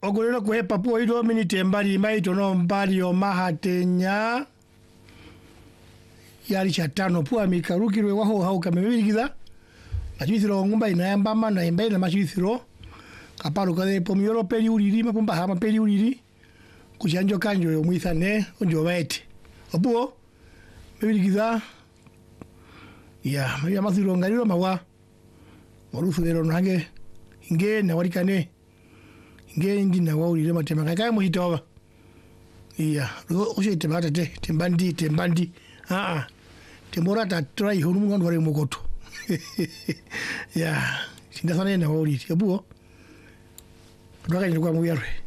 Ogolero kwe papu oido mini tembali maito no mbali o mahatenya. Yali chatano pua mikarukirwe waho hau kamebirikiza. Machithiro ngumba inayambama na imbai na machithiro. Kapalo kade pomiyoro peri uriri mapumba hama peri uriri. Kuchanjo kanjo yo muithane onjo waete. Opuo mebirikiza. Ya, ya mathiro ngariro mawa. Warufu dero nange inge na warikane. Inge ndi na waurire matema kai mohitoba. Ya, ose temata tembandi. Temorata try horumu ngon ware mogoto. Ya, sinda sana na waurire. Opuo. Ndoka ni kwa muyarwe.